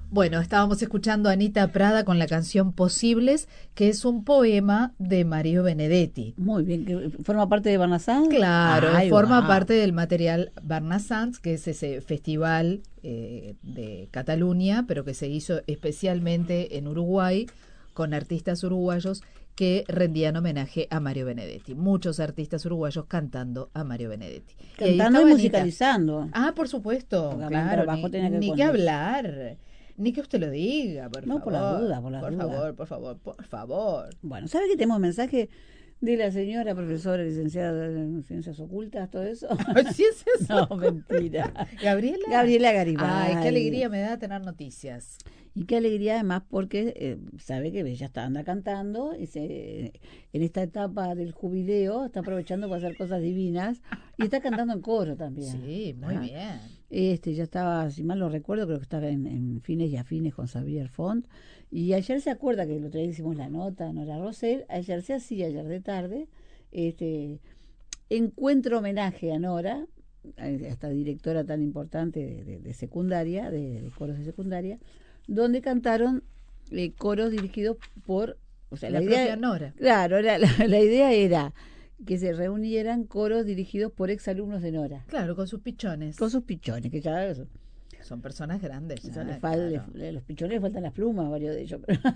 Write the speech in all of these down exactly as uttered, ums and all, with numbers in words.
Bueno, estábamos escuchando a Anita Prada con la canción Posibles, que es un poema de Mario Benedetti. Muy bien, que forma parte de Barnasán. Claro, Ay, forma wow. parte del material Barnasants, que es ese festival eh, de Cataluña, pero que se hizo especialmente en Uruguay, con artistas uruguayos que rendían homenaje a Mario Benedetti. Muchos artistas uruguayos cantando a Mario Benedetti. Cantando y, y musicalizando. Ah, por supuesto, porque claro, trabajo ni, que ni que hablar. Ni que usted lo diga, por no, favor. por las dudas, por las por dudas. favor, por favor, por favor. Bueno, ¿sabe que tenemos mensaje de la señora profesora licenciada en Ciencias Ocultas, todo eso? ¿Ciencias? No, mentira. ¿Gabriela? Gabriela Garibaldi. Ay, qué alegría me da tener noticias. Y qué alegría además porque eh, sabe que ella está anda cantando y se, en esta etapa del jubileo está aprovechando para hacer cosas divinas y está cantando en coro también. Sí, muy ¿Ah? bien. Este ya estaba, si mal no recuerdo, creo que estaba en, en Fines y Afines con Xavier Font. Y ayer se acuerda que el otro día hicimos la nota, Nora Rosell, ayer se hacía, ayer de tarde, este encuentro homenaje a Nora, a esta directora tan importante de, de, de secundaria, de, de coros de secundaria, donde cantaron eh, coros dirigidos por, o sea, la, la propia idea, Nora. Claro, la, la, la idea era que se reunieran coros dirigidos por exalumnos de Nora. Claro, con sus pichones. Con sus pichones, que ya son, son personas grandes. Ya, les fal, claro. les, los pichones les faltan las plumas, varios de ellos. Pero,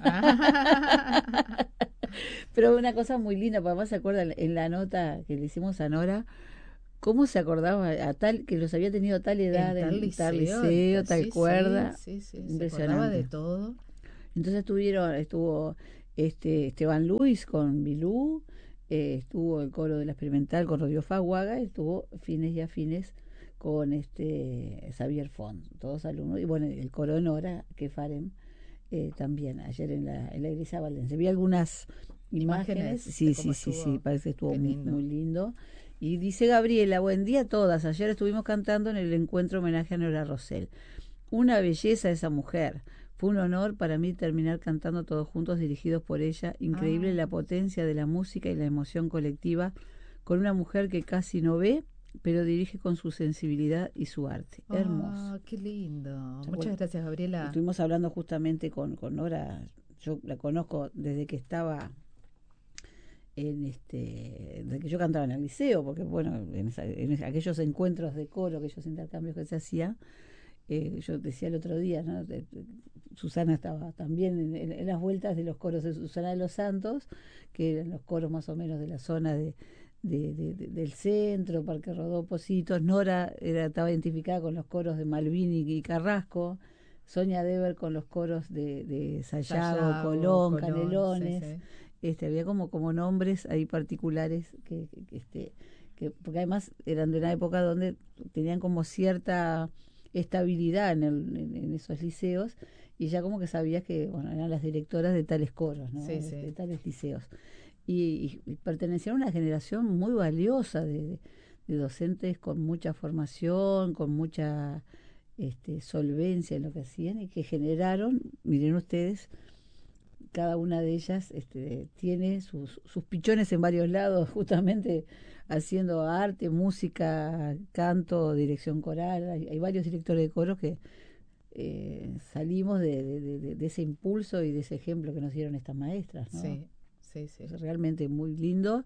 ah. pero una cosa muy linda, porque además se acuerda en la nota que le hicimos a Nora, cómo se acordaba a tal que los había tenido a tal edad, en tal en liceo, tal, liceo, tal sí, cuerda. Sí, sí, sí. Impresionante. Se acordaba de todo. Entonces estuvieron, estuvo este Esteban Luis con Bilú, eh, estuvo el coro de la experimental con Rodrigo Faguaga, estuvo Fines y Afines con este Xavier Font, todos alumnos, y bueno, el coro de Nora, que Farem, eh, también ayer en la, en la iglesia valdense. Vi algunas imágenes, sí, sí, sí, sí, parece que estuvo muy lindo. muy lindo. Y dice Gabriela, buen día a todas, ayer estuvimos cantando en el encuentro homenaje a Nora Rosell. Una belleza esa mujer. Fue un honor para mí terminar cantando todos juntos, dirigidos por ella. Increíble ah. la potencia de la música y la emoción colectiva con una mujer que casi no ve, pero dirige con su sensibilidad y su arte. Ah, hermoso. Qué lindo. Muchas gracias, Gabriela. Estuvimos hablando justamente con, con Nora. Yo la conozco desde que estaba en este, desde que yo cantaba en el liceo, porque bueno, en, esa, en aquellos encuentros de coro, aquellos intercambios que se hacían, eh, yo decía el otro día, ¿no? De, de, Susana estaba también en, en, en las vueltas de los coros de Susana de los Santos, que eran los coros más o menos de la zona de, de, de, de del centro, Parque Rodó, Positos. Nora era, estaba identificada con los coros de Malvin y, y Carrasco, Sonia Dever con los coros de, de Sayago, Sayago Colón, Colón, Canelones. Sí, sí. Este, había como, como nombres ahí particulares que, que, que este que porque además eran de una época donde tenían como cierta estabilidad en, el, en, en esos liceos, y ya como que sabías que bueno eran las directoras de tales coros, ¿no? Sí, de, sí. de tales liceos, y, y, y pertenecían a una generación muy valiosa de, de, de docentes con mucha formación, con mucha este, solvencia en lo que hacían, y que generaron, miren ustedes, cada una de ellas este, tiene sus, sus pichones en varios lados, justamente haciendo arte, música, canto, dirección coral. Hay, hay varios directores de coros que eh, salimos de, de, de, de ese impulso y de ese ejemplo que nos dieron estas maestras, ¿no? Sí, sí, sí. Es realmente muy lindo,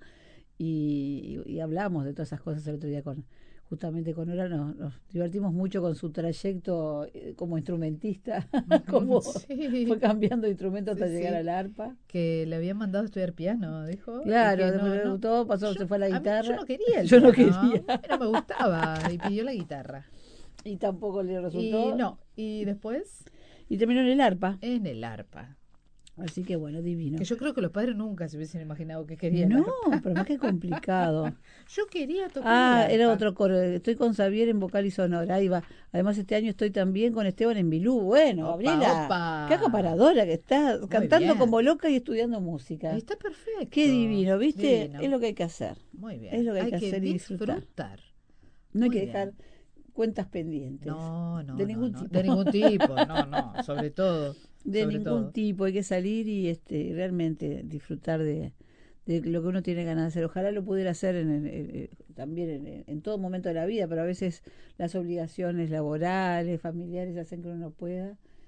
y, y, y hablamos de todas esas cosas el otro día con... Justamente con Nora nos, nos divertimos mucho con su trayecto eh, como instrumentista, como sí. fue cambiando de instrumento hasta sí, llegar sí. al arpa. Que le habían mandado a estudiar piano, dijo. Claro, no, le gustó, no, pasó, yo, se fue a la guitarra. A mí, yo no quería el yo piano, no quería. No me gustaba, y pidió la guitarra. Y tampoco le resultó. Y no, y después... Y terminó en el arpa. En el arpa. Así que bueno, divino. Que yo creo que los padres nunca se hubiesen imaginado que querían. No, pero más que complicado. Yo quería tocar. Ah, era otro coro. Estoy con Xavier en vocal y sonora. Ahí va. Además, este año estoy también con Esteban en Bilú. Bueno, opa, Gabriela, opa. Qué acaparadora que estás. Muy cantando bien. Como loca y estudiando música. Ahí está perfecto. Qué divino, ¿viste? Divino. Es lo que hay que hacer. Muy bien. Es lo que hay, hay que, que hacer y disfrutar. disfrutar. No hay Muy que dejar bien. cuentas pendientes. No, no. De no, ningún no. tipo. De ningún tipo. No, no. Sobre todo. De sobre ningún todo. tipo. Hay que salir y este realmente disfrutar de, de lo que uno tiene ganas de hacer. Ojalá lo pudiera hacer en, en, en, también en, en todo momento de la vida, pero a veces las obligaciones laborales, familiares hacen que uno no pueda.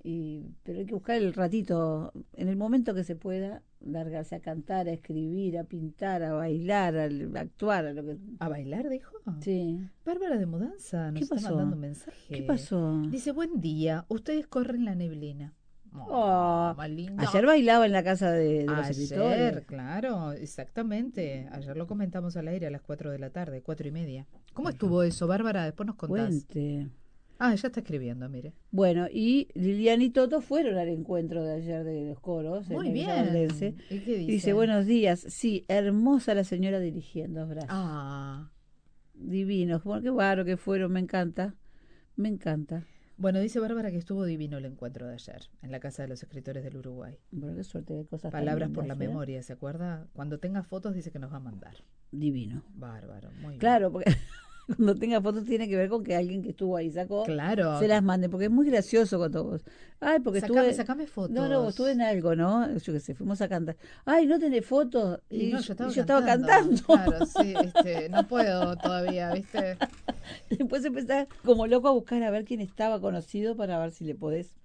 y pero hay que buscar el ratito, en el momento que se pueda, largarse a cantar, a escribir, a pintar, a bailar, a, a actuar, a lo que... ¿A bailar, dijo? Sí. Bárbara de Mudanza nos ¿Qué está pasó? mandando un mensaje. ¿Qué pasó? Dice, buen día, ustedes corren la neblina. Oh, Oh, más linda. ayer bailaba en la casa de, de los Ayer, escritores. claro, exactamente. Ayer lo comentamos al aire a las cuatro de la tarde, cuatro y media. ¿Cómo estuvo eso, Bárbara? Después nos contás. Cuente. Ah, ella está escribiendo, mire. Bueno, y Lilian y Toto fueron al encuentro de ayer de los coros. Muy en bien. Valdense. ¿Y qué dice? Dice, buenos días. Sí, hermosa la señora dirigiendo, abrazos. Ah. Divinos. Bueno, qué bárbaro que fueron, me encanta. Me encanta. Bueno, dice Bárbara que estuvo divino el encuentro de ayer, en la Casa de los Escritores del Uruguay. Bueno, qué suerte de cosas. Palabras por lindas, la ¿eh? memoria, ¿se acuerda? Cuando tenga fotos dice que nos va a mandar. Divino. Bárbaro, muy bien. Claro, porque cuando tenga fotos tiene que ver con que alguien que estuvo ahí sacó, claro, se las mande, porque es muy gracioso cuando vos, ay, porque sacame, estuve, sacame fotos. no, no, estuve en algo, ¿no? Yo qué sé, fuimos a cantar, ay, no tenés fotos, y, y, no, yo estaba, y yo cantando, estaba cantando. Claro, sí, este, no puedo todavía, ¿viste? Después empezás como loco a buscar a ver quién estaba conocido para ver si le podés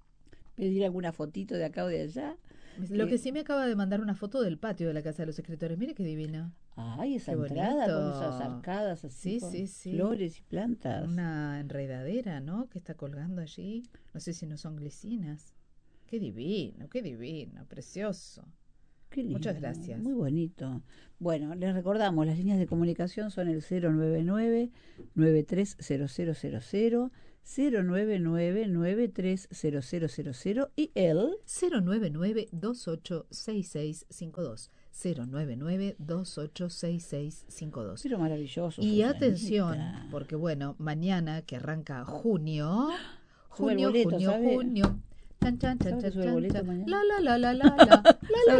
pedir alguna fotito de acá o de allá. Lo que sí me acaba de mandar una foto del patio de la Casa de los Escritores, mire qué divina. Ay, esa Qué entrada con bonito. esas arcadas así, Sí, con sí, sí. flores y plantas. Una enredadera, ¿no? Que está colgando allí. No sé si no son glicinas. Qué divino, qué divino, precioso. Qué lindo, muchas gracias. Muy bonito. Bueno, les recordamos, las líneas de comunicación son el cero nueve nueve, nueve tres cero cero cero cero, cero nueve nueve, nueve tres cero cero cero cero y el cero nueve nueve, dos ocho seis seis cinco dos. cero nueve nueve, dos ocho seis seis cinco dos. Pero maravilloso. Y Susanita. atención, porque bueno, mañana que arranca junio, junio, boleto, junio, ¿sabe? junio. Chan, chan, chan, chan, sube el chan, boleto chan. mañana? La, la, la, la, la, la, la, la,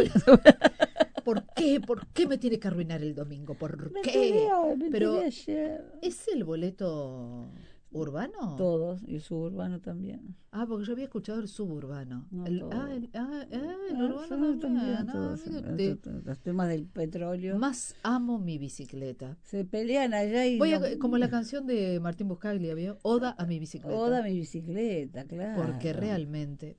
la. ¿Por qué? ¿Por qué me tiene que arruinar el domingo? ¿Por Me qué? enteré, me Pero enteré ayer. ¿es el boleto urbano? Todos, y el suburbano también. Ah, porque yo había escuchado el suburbano. No, el, todo. ah, el, ah, ah, el Ah, urbano son también. también Ah, todos, mire eh, usted. los temas del petróleo. Más amo mi bicicleta. Se pelean allá y Voy no- a, como la canción de Martín Buscaglia, ¿vio? Oda a mi bicicleta. Oda mi bicicleta, claro. Porque realmente,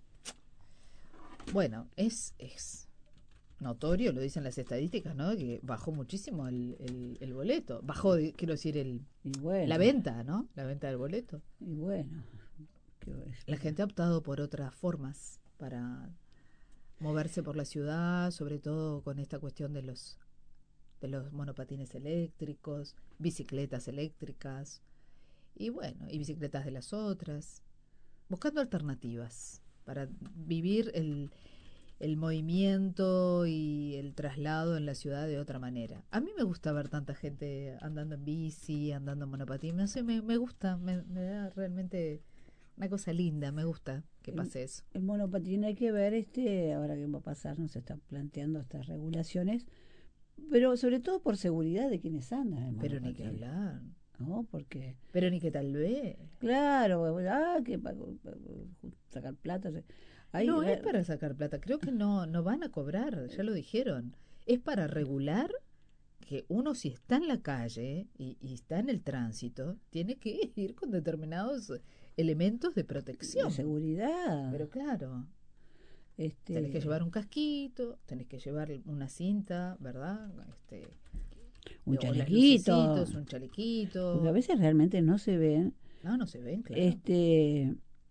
bueno, es, es notorio, lo dicen las estadísticas, ¿no? Que bajó muchísimo el, el, el boleto. Bajó, quiero decir, el, Y bueno, la venta, ¿no? La venta del boleto. Y bueno. qué bueno. La gente ha optado por otras formas para moverse por la ciudad, sobre todo con esta cuestión de los de los monopatines eléctricos, bicicletas eléctricas y bueno, y bicicletas de las otras, buscando alternativas para vivir el, el movimiento y el traslado en la ciudad de otra manera. A mí me gusta ver tanta gente andando en bici, andando en monopatín, no sé, me, me gusta, me, me da realmente una cosa linda, me gusta que El- pase eso. El monopatín hay que ver, este, ahora que va a pasar, no se están planteando estas regulaciones, pero sobre todo por seguridad de quienes andan en Pero ni que monopatín, hablar, ¿no? Porque, pero ni que tal vez. claro, ah, que para sacar plata. Ahí, No eh, es para sacar plata, creo que no, no van a cobrar, ya lo dijeron. Es para regular que uno si está en la calle y, y está en el tránsito, tiene que ir con determinados elementos de protección. de seguridad. Pero claro, este, tenés que llevar un casquito, tenés que llevar una cinta, ¿verdad? Este, un o las chalequito. lucecitos, un chalequito. Porque a veces realmente no se ven. No, no se ven, claro. Este,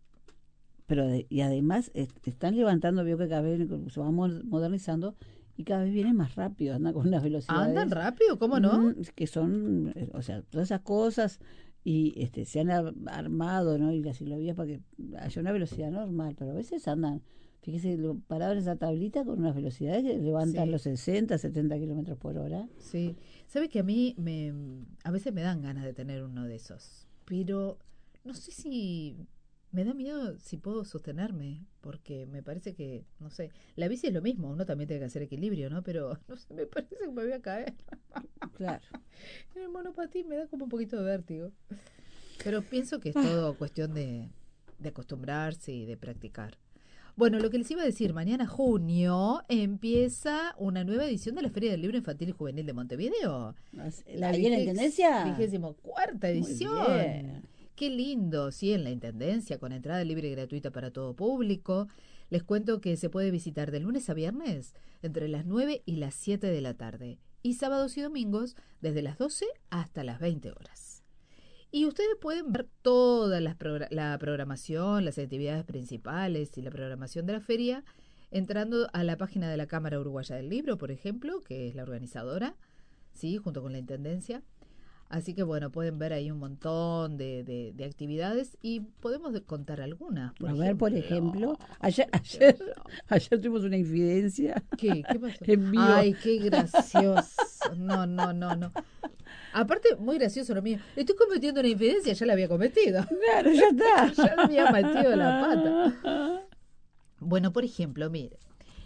pero de- y además est- están levantando, veo que cada vez se van mo- modernizando y cada vez vienen más rápido, andan con unas velocidades. ¿Andan rápido? ¿Cómo no? mm, que son, eh, o sea, todas esas cosas y este se han ar- armado, ¿no? Y las ciclovías para que haya una velocidad normal, pero a veces andan, fíjese, lo- parados en esa tablita con unas velocidades que levantan Sí. los sesenta, setenta kilómetros por hora. Sí, sabe que a mí me, a veces me dan ganas de tener uno de esos, pero no sé si me da miedo si puedo sostenerme, porque me parece que, no sé, la bici es lo mismo, uno también tiene que hacer equilibrio, ¿no? Pero no sé, me parece que me voy a caer. Claro. En el monopatín me da como un poquito de vértigo. Pero pienso que es todo cuestión de, de acostumbrarse y de practicar. Bueno, lo que les iba a decir, mañana junio empieza una nueva edición de la Feria del Libro Infantil y Juvenil de Montevideo. ¿La viene en vigés- tendencia? Vigésimo cuarta Muy edición. bien. Qué lindo, sí, en la Intendencia, con entrada libre y gratuita para todo público. Les cuento que se puede visitar de lunes a viernes entre las nueve y las siete de la tarde y sábados y domingos desde las doce hasta las veinte horas. Y ustedes pueden ver toda las progr- la programación, las actividades principales y la programación de la feria entrando a la página de la Cámara Uruguaya del Libro, por ejemplo, que es la organizadora, sí, junto con la Intendencia. Así que bueno, pueden ver ahí un montón de, de, de actividades y podemos de- contar algunas. Por A ver, ejemplo, por ejemplo, ayer, por ayer, ejemplo. ayer tuvimos una infidencia ¿Qué? ¿Qué pasó? en vivo. Ay, qué gracioso. No, no, no, no. Aparte, muy gracioso lo mío. Estoy cometiendo una infidencia, ya la había cometido. Claro, ya está. Ya le había metido la pata. Bueno, por ejemplo, mire,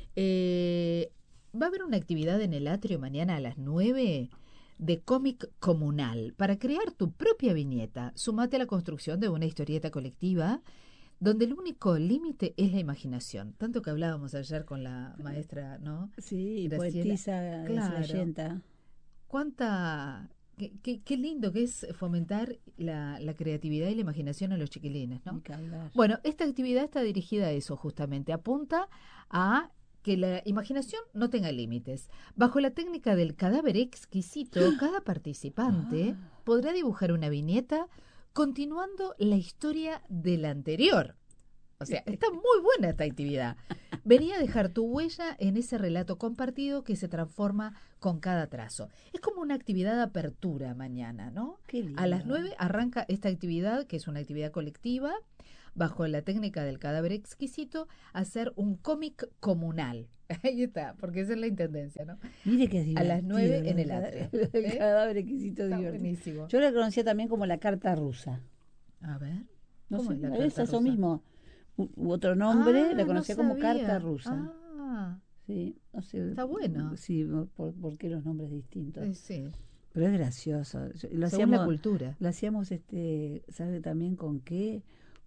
eh, va a haber una actividad en el atrio mañana a las nueve de cómic comunal para crear tu propia viñeta. Sumate a la construcción de una historieta colectiva donde el único límite es la imaginación. Tanto que hablábamos ayer con la maestra, ¿no? Sí, Graciela. poetisa Claro. Gracenta. Cuánta... Qué, qué, qué lindo que es fomentar la, la creatividad y la imaginación en los chiquilines, ¿no? Ni que hablar. Bueno, esta actividad está dirigida a eso justamente, apunta a que la imaginación no tenga límites. Bajo la técnica del cadáver exquisito, cada participante Ah. podrá dibujar una viñeta continuando la historia de la anterior. O sea, está muy buena esta actividad. Venía a dejar tu huella en ese relato compartido que se transforma con cada trazo. Es como una actividad de apertura mañana, ¿no? Qué lindo. A las nueve arranca esta actividad, que es una actividad colectiva, bajo la técnica del cadáver exquisito, hacer un cómic comunal. Ahí está, porque esa es la intendencia, ¿no? Mire que es A las divertido, nueve lo en del el cada- atrio. lo del ¿Eh? cadáver exquisito Está divertido. buenísimo. Yo la conocía también como la carta rusa. A ver, No ¿cómo sé, es la es carta eso rusa? mismo. U- u otro nombre, Ah, la no conocía como sabía. carta rusa. Ah, Sí, no sé. está bueno. Sí, por, por qué los nombres distintos. eh, sí, Pero es gracioso. Yo- Lo según la hacíamos, cultura. lo hacíamos, este, ¿sabe también con qué?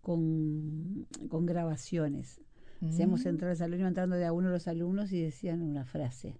Con, con grabaciones. Hacíamos Mm. entrar al salón, iban entrando de a uno los alumnos y decían una frase.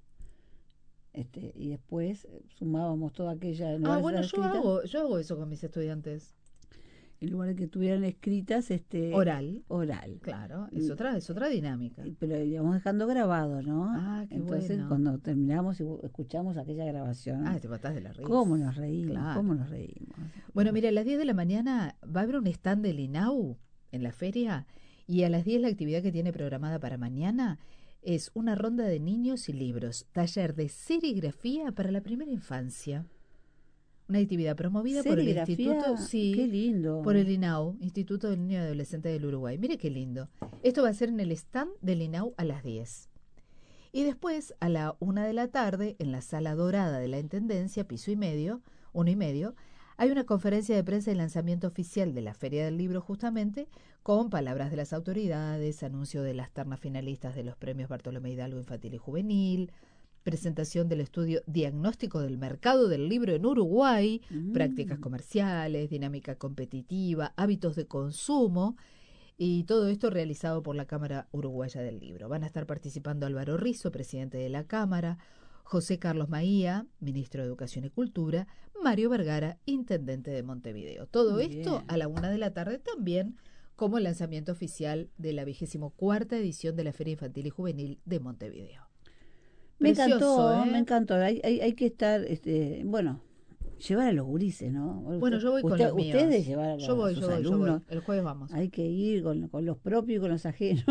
Este, y después eh, sumábamos toda aquella, en Ah, lugar de bueno, estar yo escrita, hago, yo hago eso con mis estudiantes. en lugar de que estuvieran escritas, este, Oral, oral. claro, es Mm, otra, es otra dinámica. y- Pero íbamos dejando grabado, ¿no? Ah, qué Entonces, bueno. cuando terminamos y escuchamos aquella grabación, Ah, te matás de la risa. ¿cómo nos reímos? Claro. ¿Cómo nos reímos? Bueno, mira, a las diez de la mañana va a haber un stand del INAU en la feria y a las diez la actividad que tiene programada para mañana es una ronda de niños y libros, taller de serigrafía para la primera infancia. Una actividad promovida por el Serigrafía, Instituto, sí, qué lindo. por el INAU, Instituto del Niño y Adolescente del Uruguay. Mire qué lindo. Esto va a ser en el stand del INAU a las diez. Y después, a la una de la tarde, en la Sala Dorada de la Intendencia, piso y medio, uno y medio, hay una conferencia de prensa y lanzamiento oficial de la Feria del Libro justamente, con palabras de las autoridades, anuncio de las ternas finalistas de los premios Bartolomé Hidalgo Infantil y Juvenil, presentación del estudio Diagnóstico del Mercado del Libro en Uruguay, Mm. prácticas comerciales, dinámica competitiva, hábitos de consumo, y todo esto realizado por la Cámara Uruguaya del Libro. Van a estar participando Álvaro Rizzo, presidente de la Cámara, José Carlos Maía, ministro de Educación y Cultura, Mario Vergara, intendente de Montevideo. Todo Muy esto bien. a la una de la tarde también como el lanzamiento oficial de la vigésimo cuarta edición de la Feria Infantil y Juvenil de Montevideo. Me Precioso, encantó, ¿eh? me encantó. Hay, hay, hay que estar, este, bueno, llevar a los gurises, ¿no? Bueno, Usted- yo voy con usted- los míos. Ustedes llevar a, Yo voy, a sus yo voy, yo alumnos. voy. El jueves vamos. Hay que ir con, con los propios y con los ajenos.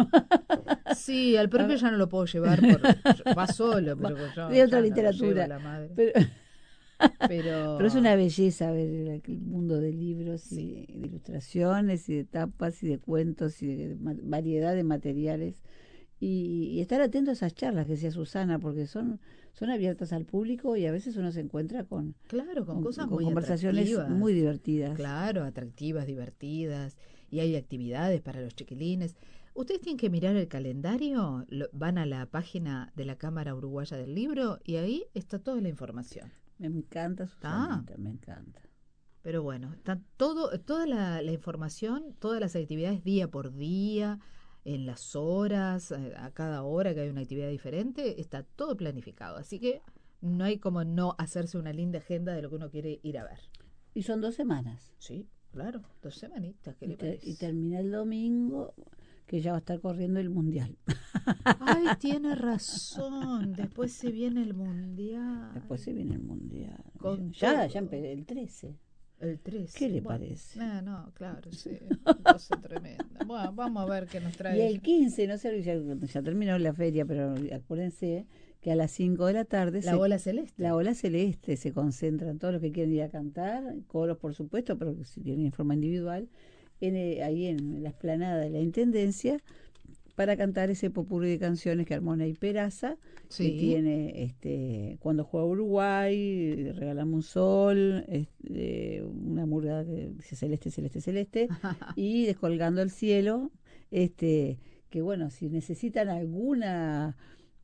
Sí, al propio ya no lo puedo llevar, por, va solo, pero yo De otra ya no lo literatura. llevo a la madre. Pero, Pero, pero es una belleza ver el, el mundo de libros Sí. y de ilustraciones y de tapas y de cuentos y de ma- variedad de materiales. Y, y estar atento a esas charlas que decía Susana, porque son, son abiertas al público y a veces uno se encuentra con, claro, con, con- cosas con muy conversaciones atractivas. muy divertidas. Claro, atractivas, divertidas, y hay actividades para los chiquilines. Ustedes tienen que mirar el calendario, lo- van a la página de la Cámara Uruguaya del Libro y ahí está toda la información. Me encanta Susanita, me encanta. Pero bueno, está todo, toda la, la información, todas las actividades día por día, en las horas, eh, a cada hora que hay una actividad diferente, está todo planificado. Así que no hay como no hacerse una linda agenda de lo que uno quiere ir a ver. Y son dos semanas. Sí, claro, dos semanitas, ¿qué y, le ter- parece? y termina el domingo, que ya va a estar corriendo el mundial. Ay, tiene razón, después se viene el mundial, Después se viene el mundial. con Ya, ya todo. empecé el trece. El ¿Qué trece, le bueno, parece? no, no, claro, sí, una cosa tremenda. Bueno, vamos a ver qué nos Y trae. el quince, no sé, ya, ya terminó la feria, pero acuérdense que a las cinco de la tarde La se, ola celeste. la ola celeste se concentran todos los que quieren ir a cantar, coros por supuesto, pero que si quieren en forma individual, en, eh, ahí en la explanada de la Intendencia, para cantar ese popurrí de canciones que armó Ney Peraza, que Sí. tiene este cuando juega Uruguay, Regalame un sol, este, una murga que dice celeste, celeste, celeste, y Descolgando el cielo, este, que bueno, si necesitan alguna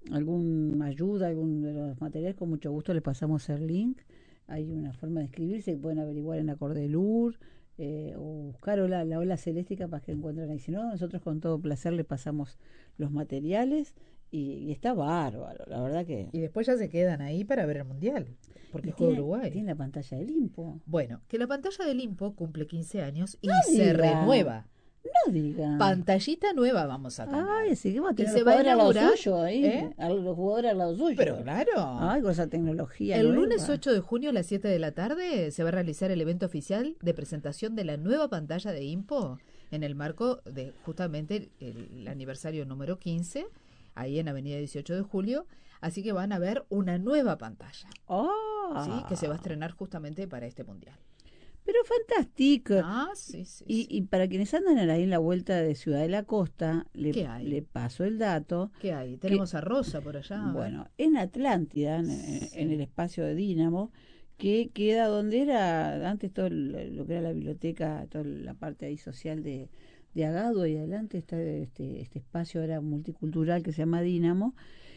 alguna ayuda, algún de los materiales, con mucho gusto les pasamos el link. Hay una forma de escribirse que pueden averiguar en Acordelur, eh, o buscar ola, la ola celeste para que encuentren ahí. Si no, nosotros con todo placer le pasamos los materiales y, y está bárbaro, la verdad que... Y después ya se quedan ahí para ver el mundial, porque Y juega tiene, Uruguay. tiene la pantalla del Impo. Bueno, que la pantalla del Impo cumple quince años y No se diga, renueva. no diga. Pantallita nueva vamos a tener. Ay, así que vamos a que tener se los va a jugadores al lado inaugurar, suyo, ahí, ¿eh? a los jugadores al lado suyo. Pero claro. Ay, con esa tecnología El nueva. lunes ocho de junio a las siete de la tarde se va a realizar el evento oficial de presentación de la nueva pantalla de Impo en el marco de justamente el, el aniversario número quince, ahí en Avenida dieciocho de julio. Así que van a ver una nueva pantalla, Ah, ¿sí? Que se va a estrenar justamente para este mundial. pero fantástico. Ah, sí, sí. Y, sí. y para quienes andan ahí en la vuelta de Ciudad de la Costa, le, ¿Qué hay? le paso el dato. ¿Qué hay? Tenemos a Rosa por allá. a ver. Bueno, en Atlántida, en, Sí. en el espacio de Dínamo, que queda donde era antes todo el- lo que era la biblioteca, toda la parte ahí social de, de Agado, y adelante está este, este espacio era multicultural que se llama Dínamo.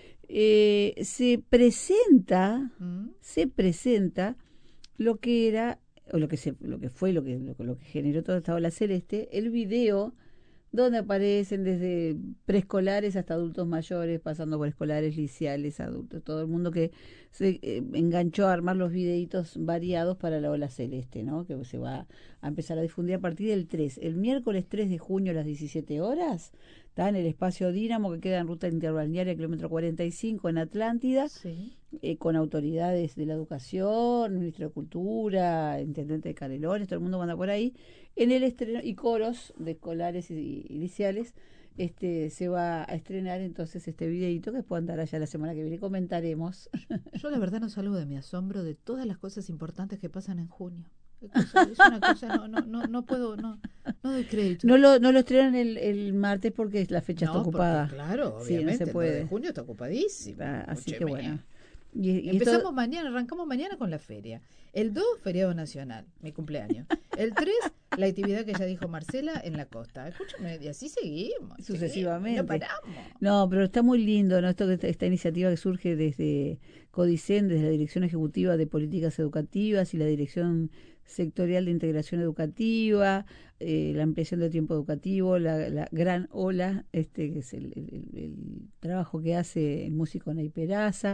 Eh, se presenta, ¿Mm? se presenta lo que era, o lo que se, lo que fue, lo que, lo, que- lo que generó toda esta ola celeste, el video donde aparecen desde preescolares hasta adultos mayores, pasando por escolares, liceales, adultos, todo el mundo que se eh, enganchó a armar los videitos variados para la ola celeste, ¿no? Que se va a empezar a difundir a partir del tres. El miércoles tres de junio a las diecisiete horas, está en el espacio Dínamo, que queda en ruta interbalnearia, kilómetro cuarenta y cinco, en Atlántida, Sí. eh, con autoridades de la educación, ministro de Cultura, intendente de Canelones, todo el mundo anda por ahí, en el estreno, y coros de escolares y, y liceales, este, se va a estrenar entonces este videito que después andará ya la semana que viene, comentaremos. Yo la verdad no salgo de mi asombro de todas las cosas importantes que pasan en junio. Qué cosa, es una cosa, no, no, no, no puedo, no, no doy crédito. No lo, no lo estrenan el, el martes porque la fecha No, está ocupada. porque, claro, Sí, no obviamente, se el nueve puede. de junio está ocupadísimo. Ah, así que Escúcheme. bueno. Y, y Empezamos esto- mañana, arrancamos mañana con la feria. El dos, feriado nacional, mi cumpleaños. El tres, la actividad que ya dijo Marcela en la costa. Escúchame, y así seguimos. Sucesivamente. seguimos, no paramos. No, pero está muy lindo, ¿no? Esto, esta, esta iniciativa que surge desde Codicen, desde la Dirección Ejecutiva de Políticas Educativas y la Dirección Sectorial de Integración Educativa, eh, la ampliación del tiempo educativo, la, la gran ola, este que es el, el- el trabajo que hace el músico Ney Peraza,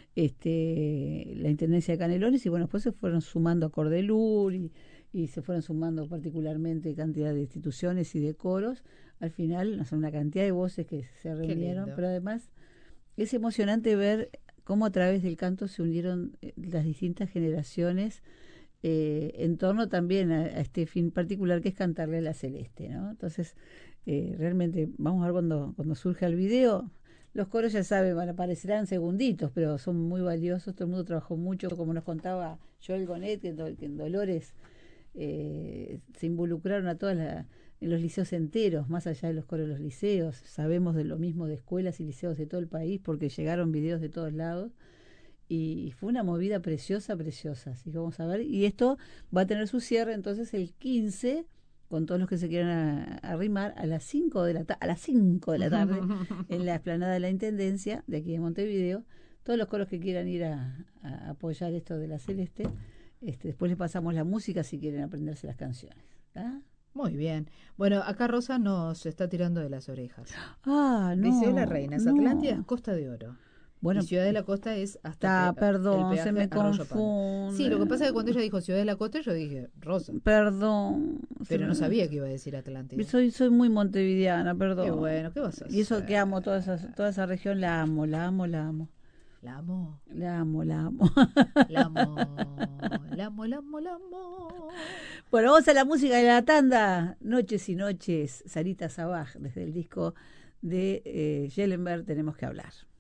este, la Intendencia de Canelones, y bueno, después se fueron sumando a Cordelur y, y se fueron sumando particularmente cantidad de instituciones y de coros. Al final, no sé, una cantidad de voces que se reunieron, lindo. pero además es emocionante ver cómo a través del canto se unieron eh, las distintas generaciones eh, en torno también a, a este fin particular que es cantarle a la celeste, ¿no? Entonces, eh, realmente, vamos a ver cuando, cuando surja el video. Los coros, ya saben, van, aparecerán segunditos, pero son muy valiosos. Todo el mundo trabajó mucho, como nos contaba Joel Gonet, que, en- que en Dolores eh, se involucraron a todas las en los liceos enteros, más allá de los coros de los liceos. Sabemos de lo mismo de escuelas y liceos de todo el país, porque llegaron videos de todos lados. Y fue una movida preciosa, preciosa. Así que vamos a ver. Y esto va a tener su cierre entonces el quince, con todos los que se quieran a- arrimar, a las cinco de la tarde, a las cinco de la tarde, en la explanada de la Intendencia, de aquí de Montevideo. Todos los coros que quieran ir a, a apoyar esto de la Celeste, este, después les pasamos la música si quieren aprenderse las canciones. ¿Tá? Muy bien. Bueno, acá Rosa nos está tirando de las orejas. Ah, no. Dice, hola reinas, no. Atlántida es Costa de Oro. Bueno, y Ciudad de la Costa es hasta está, pe- perdón, el se peaje me Arroyo Pando. confunde. Sí, lo que pasa es que cuando ella dijo Ciudad de la Costa, yo dije Rosa, Perdón. se pero no me- sabía que iba a decir Atlántida. Soy, soy muy montevideana, perdón. Y bueno, ¿qué vas a Y eso hacer? que amo toda esa, toda esa región, la amo, la amo, la amo. La amo, La amo, la amo. la amo, la amo, la amo, la amo. Bueno, vamos a la música de la tanda. Noches y noches, Sarita Sabaj, desde el disco de eh, Schellenberg, Tenemos que hablar.